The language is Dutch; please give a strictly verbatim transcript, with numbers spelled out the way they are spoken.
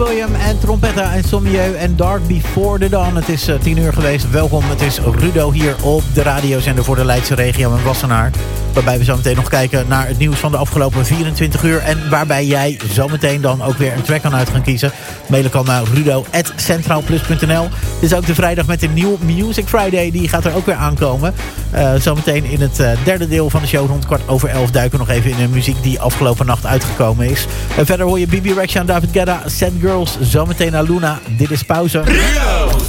William en Trompetta en Sommieu en Dark Before the Dawn. Het is uh, tien uur geweest. Welkom, het is Rudo hier op de radiozender voor de Leidse regio en Wassenaar. Waarbij we zo meteen nog kijken naar het nieuws van de afgelopen vierentwintig uur. En waarbij jij zometeen dan ook weer een track kan uit gaan kiezen. Mailen kan naar rudo at centraalplus punt n l. Dit is ook de vrijdag met een nieuw Music Friday. Die gaat er ook weer aankomen. Uh, zometeen in het uh, derde deel van de show rond kwart over elf duiken we nog even in de muziek die afgelopen nacht uitgekomen is. En verder hoor je B B Rexha en David Guetta, Sad Girls, zometeen naar Luna. Dit is Pauze. Rudo!